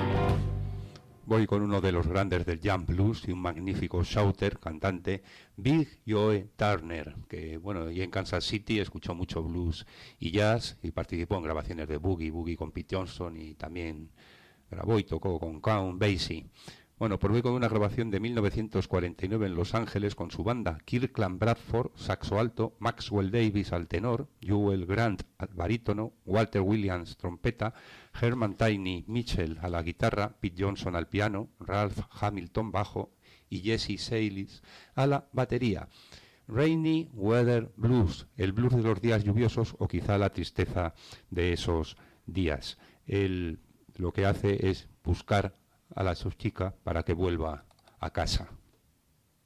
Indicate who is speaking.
Speaker 1: Voy con uno de los grandes del jam blues y un magnífico shouter, cantante, Big Joe Turner, que bueno, y en Kansas City escuchó mucho blues y jazz y participó en grabaciones de Boogie con Pete Johnson y también grabó y tocó con Count Basie. Bueno, pues voy con una grabación de 1949 en Los Ángeles con su banda Kirkland Bradford, saxo alto, Maxwell Davis al tenor, Joel Grant al barítono, Walter Williams trompeta, Herman Tiny Mitchell a la guitarra, Pete Johnson al piano, Ralph Hamilton bajo y Jesse Salis a la batería. Rainy Weather Blues, el blues de los días lluviosos o quizá la tristeza de esos días. Él lo que hace es buscar a la chica para que vuelva a casa.